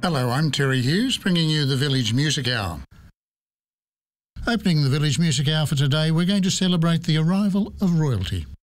Hello, I'm Terry Hughes, bringing you the Village Music Hour. Opening the Village Music Hour for today, we're going to celebrate the arrival of royalty.